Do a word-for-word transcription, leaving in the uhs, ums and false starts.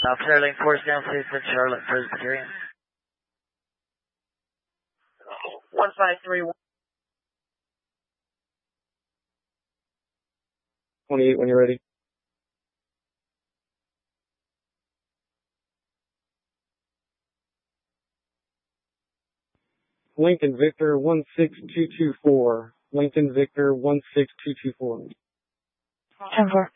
Officer Lane Force down Citizen Charlotte Presbyterian. one five three one. twenty-eight when you're ready. Lincoln Victor one six two two four. Lincoln Victor one six two two four. ten four.